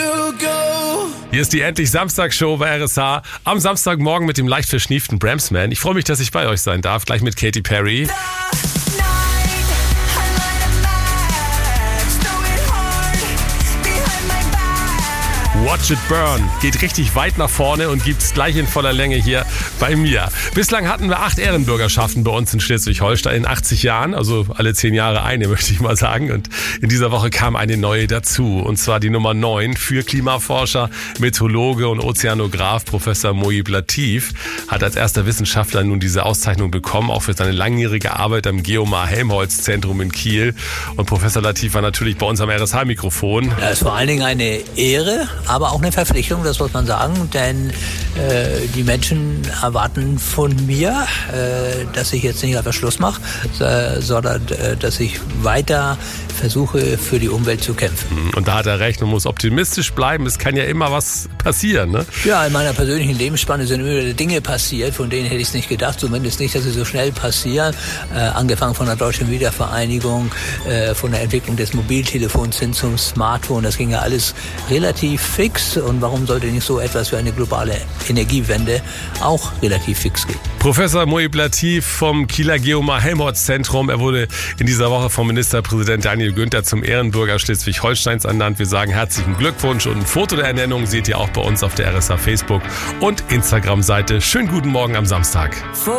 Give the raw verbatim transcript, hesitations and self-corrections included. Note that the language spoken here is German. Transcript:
Hier ist die Endlich Samstagsshow bei R S H. Am Samstagmorgen mit dem leicht verschnieften Bramsman. Ich freue mich, dass ich bei euch sein darf. Gleich mit Katy Perry. Watch It Burn geht richtig weit nach vorne und gibt's gleich in voller Länge hier bei mir. Bislang hatten wir acht Ehrenbürgerschaften bei uns in Schleswig-Holstein in achtzig Jahren, also alle zehn Jahre eine, möchte ich mal sagen. Und in dieser Woche kam eine neue dazu, und zwar die Nummer neun für Klimaforscher, Meteorologe und Ozeanograf Professor Moeib Latif. Hat als erster Wissenschaftler nun diese Auszeichnung bekommen, auch für seine langjährige Arbeit am Geomar-Helmholtz-Zentrum in Kiel. Und Professor Latif war natürlich bei uns am R S H-Mikrofon. Das ist vor allen Dingen eine Ehre, aber auch eine Verpflichtung, das muss man sagen, denn äh, die Menschen erwarten von mir, äh, dass ich jetzt nicht einfach Schluss mache, äh, sondern äh, dass ich weiter versuche, für die Umwelt zu kämpfen. Und da hat er recht, man muss optimistisch bleiben, es kann ja immer was passieren, ne? Ja, in meiner persönlichen Lebensspanne sind immer Dinge passiert, von denen hätte ich es nicht gedacht, zumindest nicht, dass sie so schnell passieren. Äh, angefangen von der Deutschen Wiedervereinigung, äh, von der Entwicklung des Mobiltelefons hin zum Smartphone, das ging ja alles relativ fix. Und warum sollte nicht so etwas wie eine globale Energiewende auch relativ fix gehen? Professor Moeib Latif vom Kieler Geomar-Helmholtz-Zentrum. Er wurde in dieser Woche vom Ministerpräsident Daniel Günther zum Ehrenbürger Schleswig-Holsteins ernannt. Wir sagen herzlichen Glückwunsch, und ein Foto der Ernennung seht ihr auch bei uns auf der R S H Facebook- und Instagram-Seite. Schönen guten Morgen am Samstag.